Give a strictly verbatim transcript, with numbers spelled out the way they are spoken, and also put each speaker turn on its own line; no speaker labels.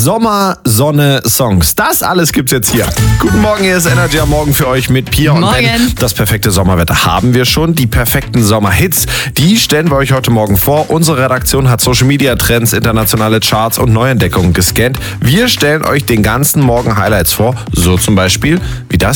Sommer, Sonne, Songs. Das alles gibt's jetzt hier. Guten Morgen, hier ist Energy am Morgen für euch mit Pia und
Morgen.
Ben. Das perfekte Sommerwetter haben wir schon. Die perfekten Sommerhits, die stellen wir euch heute Morgen vor. Unsere Redaktion hat Social Media Trends, internationale Charts und Neuentdeckungen gescannt. Wir stellen euch den ganzen Morgen Highlights vor. So zum Beispiel wie das